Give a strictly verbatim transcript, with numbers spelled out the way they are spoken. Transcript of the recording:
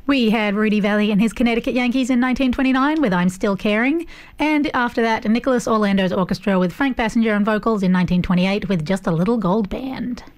We had Rudy Valley and his Connecticut Yankees in nineteen twenty-nine with I'm Still Caring, and after that Nicholas Orlando's orchestra with Frank Bassinger on vocals in nineteen twenty-eight with Just a Little Gold Band.